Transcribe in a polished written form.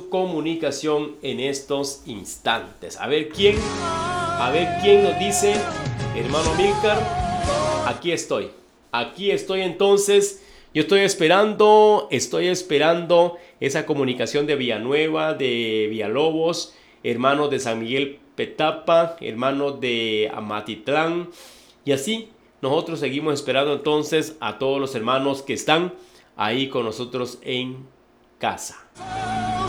su comunicación en estos instantes. A ver quién nos dice, hermano Milcar, aquí estoy entonces. Yo estoy esperando esa comunicación de Villanueva, de Villalobos, hermanos de San Miguel Petapa, hermanos de Amatitlán, y así nosotros seguimos esperando entonces a todos los hermanos que están ahí con nosotros en casa.